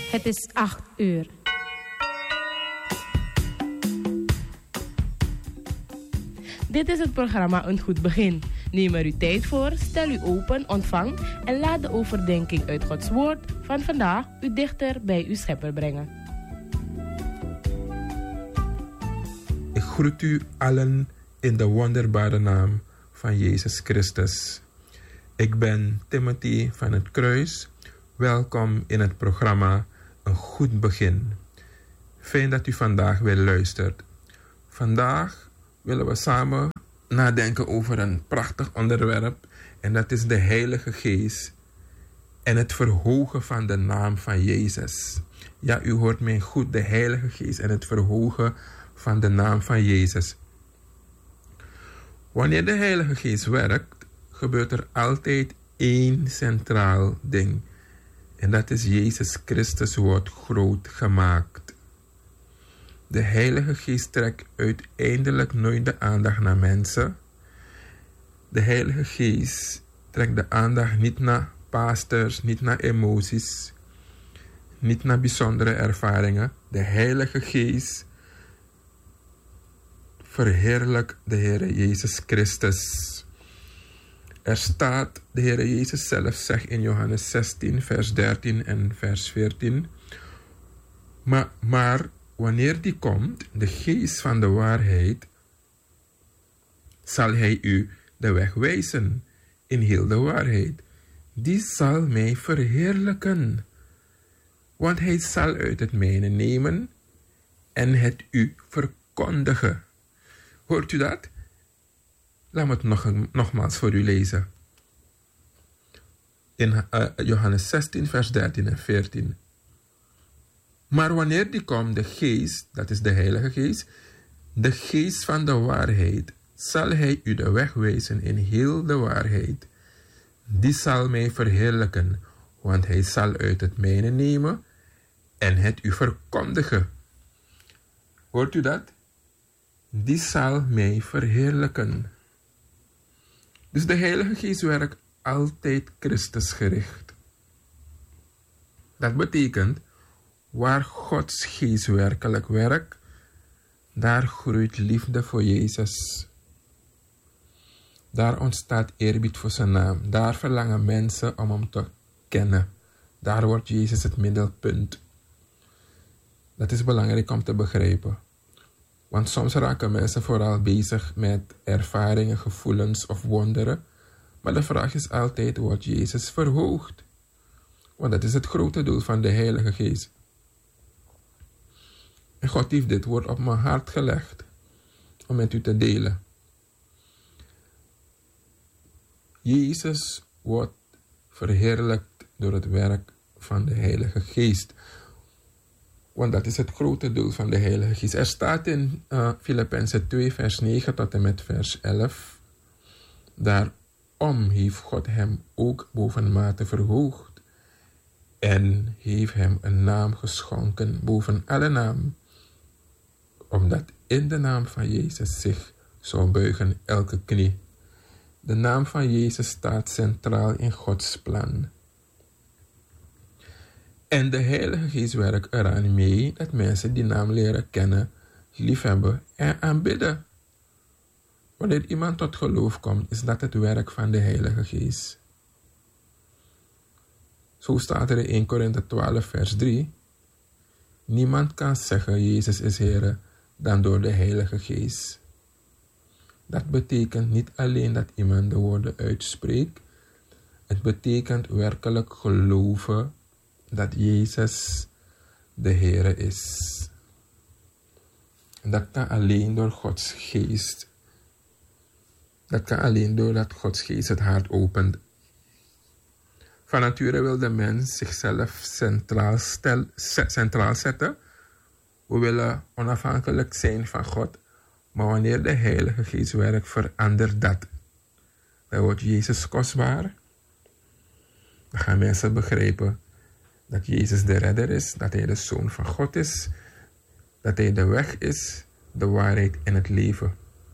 Het is 8 uur. Dit is het programma Een Goed Begin. Neem er uw tijd voor, stel u open, ontvang en laat de overdenking uit Gods Woord van vandaag u dichter bij uw Schepper brengen. Ik groet u allen in de wonderbare naam van Jezus Christus. Ik ben Timothy van het Kruis. Welkom in het programma Een Goed Begin. Fijn dat u vandaag weer luistert. Vandaag willen we samen nadenken over een prachtig onderwerp. En dat is de Heilige Geest en het verhogen van de naam van Jezus. Ja, u hoort mij goed, de Heilige Geest en het verhogen van de naam van Jezus. Wanneer de Heilige Geest werkt, gebeurt er altijd één centraal ding. En dat is Jezus Christus wordt groot gemaakt. De Heilige Geest trekt uiteindelijk nooit de aandacht naar mensen. De Heilige Geest trekt de aandacht niet naar pastors, niet naar emoties, niet naar bijzondere ervaringen. De Heilige Geest verheerlijkt de Heer Jezus Christus. Er staat, de Heer Jezus zelf zegt in Johannes 16, vers 13 en vers 14. Maar wanneer die komt, de Geest van de waarheid, zal hij u de weg wijzen in heel de waarheid. Die zal mij verheerlijken, want hij zal uit het mijne nemen en het u verkondigen. Hoort u dat? Laat me het nogmaals voor u lezen. In Johannes 16, vers 13 en 14. Maar wanneer die komt, de Geest, dat is de Heilige Geest, de Geest van de waarheid, zal hij u de weg wijzen in heel de waarheid. Die zal mij verheerlijken, want hij zal uit het mijne nemen en het u verkondigen. Hoort u dat? Die zal mij verheerlijken. Dus de Heilige Geest werkt altijd Christusgericht. Dat betekent, waar Gods Geest werkelijk werkt, daar groeit liefde voor Jezus. Daar ontstaat eerbied voor zijn naam. Daar verlangen mensen om hem te kennen. Daar wordt Jezus het middelpunt. Dat is belangrijk om te begrijpen. Want soms raken mensen vooral bezig met ervaringen, gevoelens of wonderen. Maar de vraag is altijd, wordt Jezus verhoogd? Want dat is het grote doel van de Heilige Geest. En God heeft dit woord op mijn hart gelegd om met u te delen. Jezus wordt verheerlijkt door het werk van de Heilige Geest. Want dat is het grote doel van de Heilige Geest. Er staat in Filippenzen 2 vers 9 tot en met vers 11. Daarom heeft God hem ook bovenmate verhoogd. En heeft hem een naam geschonken boven alle naam. Omdat in de naam van Jezus zich zou buigen elke knie. De naam van Jezus staat centraal in Gods plan. En de Heilige Geest werkt eraan mee dat mensen die naam leren kennen, liefhebben en aanbidden. Wanneer iemand tot geloof komt, is dat het werk van de Heilige Geest. Zo staat er in 1 Korinthe 12 vers 3. Niemand kan zeggen Jezus is Heer dan door de Heilige Geest. Dat betekent niet alleen dat iemand de woorden uitspreekt. Het betekent werkelijk geloven dat Jezus de Heere is. En dat kan alleen door Gods Geest. Dat kan alleen doordat Gods Geest het hart opent. Van nature wil de mens zichzelf centraal zetten. We willen onafhankelijk zijn van God. Maar wanneer de Heilige Geest werkt, verandert dat. Dan wordt Jezus kostbaar. Dan gaan mensen begrijpen dat Jezus de redder is, dat hij de Zoon van God is, dat hij de weg is, de waarheid en het leven.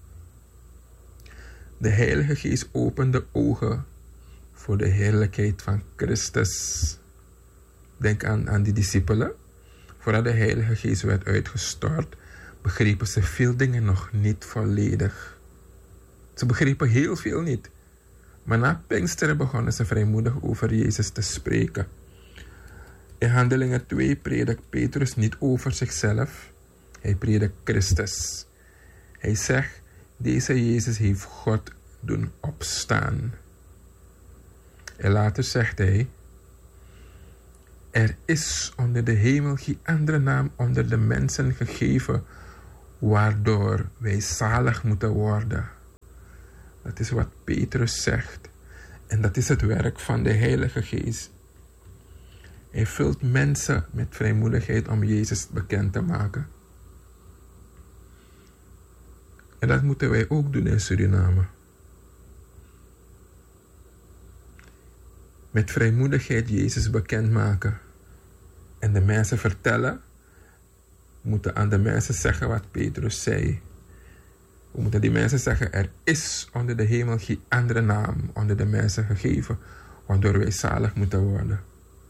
De Heilige Geest opent de ogen voor de heerlijkheid van Christus. Denk aan die discipelen. Voordat de Heilige Geest werd uitgestort, begrepen ze veel dingen nog niet volledig. Ze begrepen heel veel niet. Maar na Pinksteren begonnen ze vrijmoedig over Jezus te spreken. In Handelingen 2 predikt Petrus niet over zichzelf. Hij predikt Christus. Hij zegt, deze Jezus heeft God doen opstaan. En later zegt hij, er is onder de hemel geen andere naam onder de mensen gegeven, waardoor wij zalig moeten worden. Dat is wat Petrus zegt. En dat is het werk van de Heilige Geest. Hij vult mensen met vrijmoedigheid om Jezus bekend te maken. En dat moeten wij ook doen in Suriname. Met vrijmoedigheid Jezus bekendmaken. En de mensen vertellen. We moeten aan de mensen zeggen wat Petrus zei. We moeten die mensen zeggen, er is onder de hemel geen andere naam onder de mensen gegeven, waardoor wij zalig moeten worden.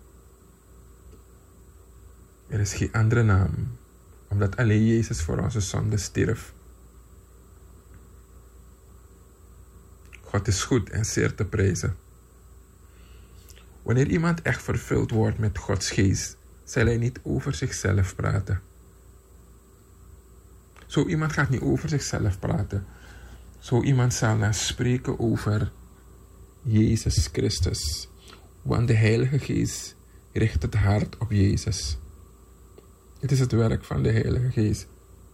Er is geen andere naam, omdat alleen Jezus voor onze zonde stierf. God is goed en zeer te prijzen. Wanneer iemand echt vervuld wordt met Gods geest, zal hij niet over zichzelf praten. Zo iemand gaat niet over zichzelf praten. Zo iemand zal dan spreken over Jezus Christus. Want de Heilige Geest richt het hart op Jezus. Het is het werk van de Heilige Geest.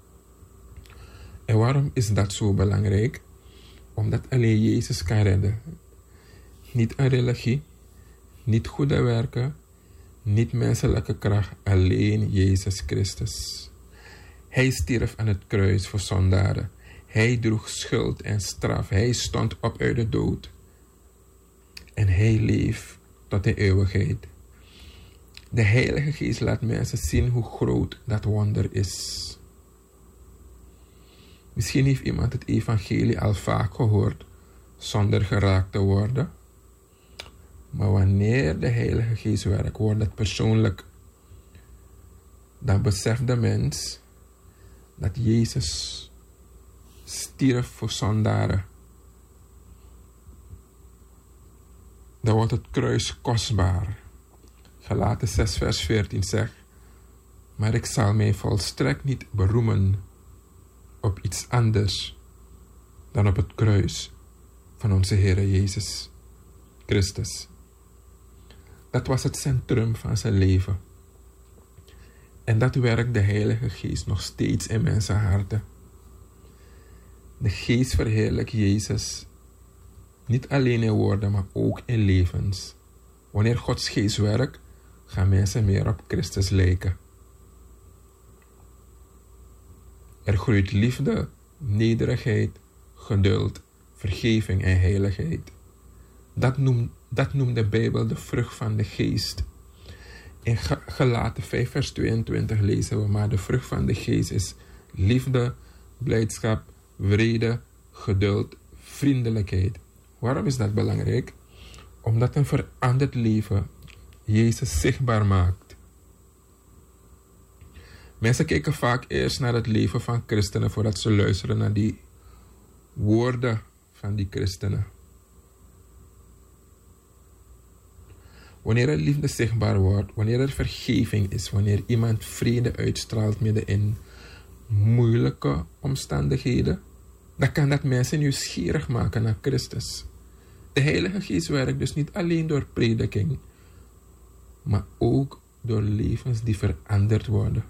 En waarom is dat zo belangrijk? Omdat alleen Jezus kan redden. Niet een religie, niet goede werken, niet menselijke kracht, alleen Jezus Christus. Hij stierf aan het kruis voor zondaren. Hij droeg schuld en straf. Hij stond op uit de dood. En hij leeft tot de eeuwigheid. De Heilige Geest laat mensen zien hoe groot dat wonder is. Misschien heeft iemand het evangelie al vaak gehoord, zonder geraakt te worden. Maar wanneer de Heilige Geest werkt, wordt het persoonlijk. Dan beseft de mens dat Jezus stierf voor zondaren. Dan wordt het kruis kostbaar. Galaten 6 vers 14 zegt, maar ik zal mij volstrekt niet beroemen op iets anders dan op het kruis van onze Heer Jezus Christus. Dat was het centrum van zijn leven. En dat werkt de Heilige Geest nog steeds in mensenharten. De Geest verheerlijkt Jezus niet alleen in woorden, maar ook in levens. Wanneer Gods Geest werkt, gaan mensen meer op Christus lijken. Er groeit liefde, nederigheid, geduld, vergeving en heiligheid. Dat noemt de Bijbel de vrucht van de Geest. In Galaten 5 vers 22 lezen we, maar de vrucht van de Geest is liefde, blijdschap, vrede, geduld, vriendelijkheid. Waarom is dat belangrijk? Omdat een veranderd leven Jezus zichtbaar maakt. Mensen kijken vaak eerst naar het leven van christenen voordat ze luisteren naar die woorden van die christenen. Wanneer er liefde zichtbaar wordt, wanneer er vergeving is, wanneer iemand vrede uitstraalt midden in moeilijke omstandigheden, dan kan dat mensen nieuwsgierig maken naar Christus. De Heilige Geest werkt dus niet alleen door prediking, maar ook door levens die veranderd worden.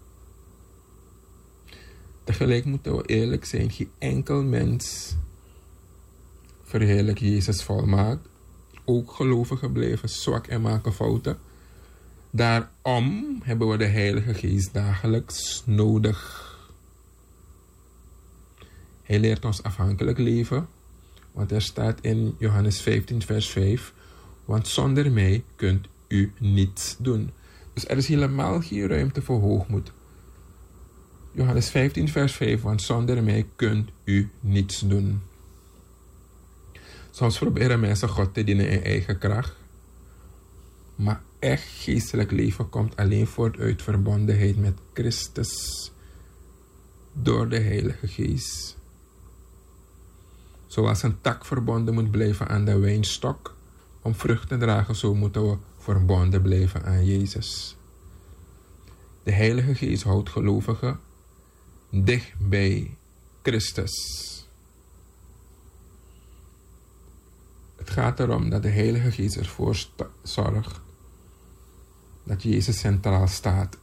Tegelijk moeten we eerlijk zijn, geen enkel mens verheerlijkt Jezus volmaakt. Ook gelovigen blijven zwak en maken fouten. Daarom hebben we de Heilige Geest dagelijks nodig. Hij leert ons afhankelijk leven. Want er staat in Johannes 15 vers 5. Want zonder mij kunt u niets doen. Dus er is helemaal geen ruimte voor hoogmoed. Johannes 15 vers 5. Want zonder mij kunt u niets doen. Soms proberen mensen God te dienen in eigen kracht. Maar echt geestelijk leven komt alleen voort uit verbondenheid met Christus door de Heilige Geest. Zoals een tak verbonden moet blijven aan de wijnstok om vrucht te dragen, zo moeten we verbonden blijven aan Jezus. De Heilige Geest houdt gelovigen dicht bij Christus. Het gaat erom dat de Heilige Geest ervoor zorgt dat Jezus centraal staat.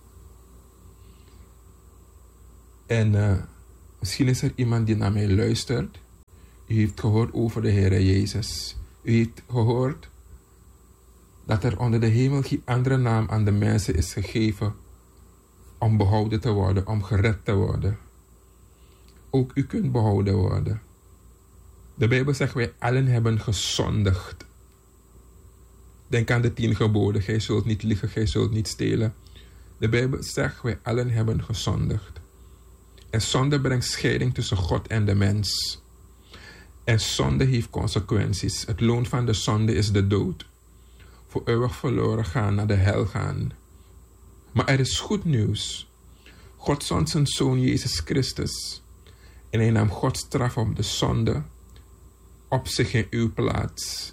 En misschien is er iemand die naar mij luistert. U heeft gehoord over de Heere Jezus. U heeft gehoord dat er onder de hemel geen andere naam aan de mensen is gegeven om behouden te worden, om gered te worden. Ook u kunt behouden worden. De Bijbel zegt, wij allen hebben gezondigd. Denk aan de 10 geboden. Gij zult niet liegen, gij zult niet stelen. De Bijbel zegt, wij allen hebben gezondigd. En zonde brengt scheiding tussen God en de mens. En zonde heeft consequenties. Het loon van de zonde is de dood. Voor eeuwig verloren gaan, naar de hel gaan. Maar er is goed nieuws. God zond zijn Zoon Jezus Christus. En hij nam Gods straf op de zonde op zich in uw plaats.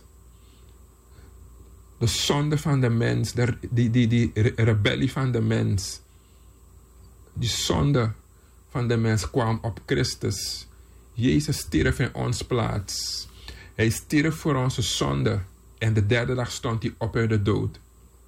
De zonde van de mens, die rebellie van de mens. Die zonde van de mens kwam op Christus. Jezus stierf in ons plaats. Hij stierf voor onze zonde. En de 3e dag stond hij op uit de dood.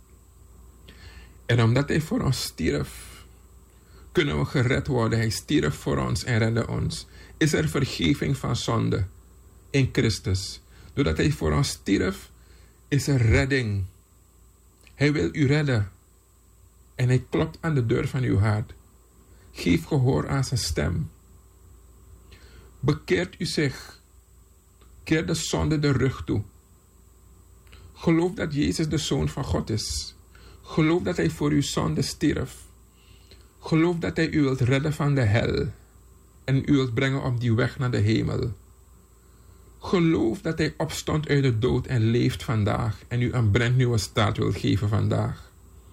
En omdat hij voor ons stierf, kunnen we gered worden. Hij stierf voor ons en redde ons. Is er vergeving van zonde in Christus. Doordat hij voor ons stierf, is er redding. Hij wil u redden. En hij klopt aan de deur van uw hart. Geef gehoor aan zijn stem. Bekeert u zich. Keer de zonde de rug toe. Geloof dat Jezus de Zoon van God is. Geloof dat hij voor uw zonde stierf. Geloof dat hij u wilt redden van de hel. En u wilt brengen op die weg naar de hemel. Geloof dat hij opstond uit de dood en leeft vandaag. En u een brandnieuwe staat wil geven vandaag.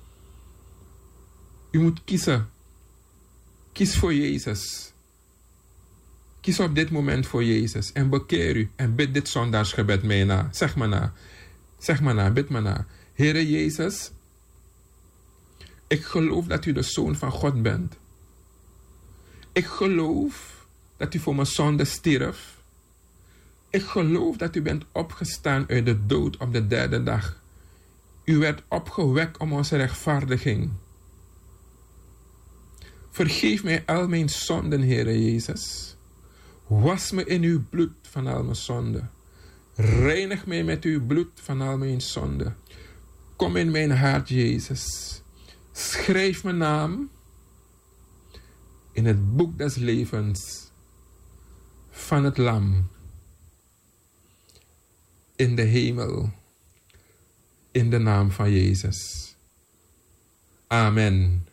U moet kiezen. Kies voor Jezus. Kies op dit moment voor Jezus. En bekeer u. En bid dit zondagsgebed mee na. Zeg maar na. Zeg maar na. Bid maar na. Heere Jezus. Ik geloof dat u de Zoon van God bent. Ik geloof dat u voor mijn zonde stierf. Ik geloof dat u bent opgestaan uit de dood op de 3e dag. U werd opgewekt om onze rechtvaardiging. Vergeef mij al mijn zonden, Heere Jezus. Was me in uw bloed van al mijn zonden. Reinig mij met uw bloed van al mijn zonden. Kom in mijn hart, Jezus. Schrijf mijn naam in het boek des levens van het Lam. In de hemel. In de naam van Jezus. Amen.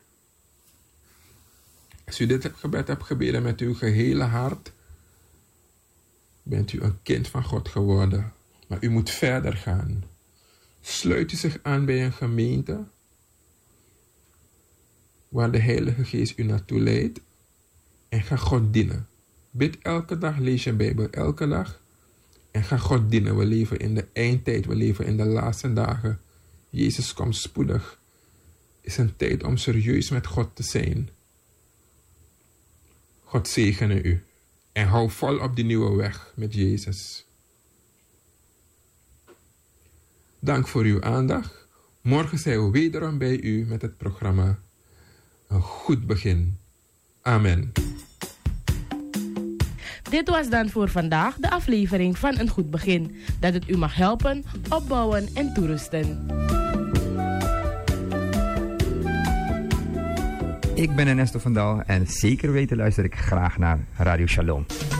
Als u dit gebed hebt gebeden met uw gehele hart, bent u een kind van God geworden. Maar u moet verder gaan. Sluit u zich aan bij een gemeente waar de Heilige Geest u naartoe leidt en ga God dienen. Bid elke dag, lees je Bijbel elke dag en ga God dienen. We leven in de eindtijd, we leven in de laatste dagen. Jezus komt spoedig. Het is een tijd om serieus met God te zijn. God zegene u en hou vol op die nieuwe weg met Jezus. Dank voor uw aandacht. Morgen zijn we wederom bij u met het programma Een Goed Begin. Amen. Dit was dan voor vandaag de aflevering van Een Goed Begin. Dat het u mag helpen, opbouwen en toerusten. Ik ben Ernesto van Dal en zeker weten luister ik graag naar Radio Shalom.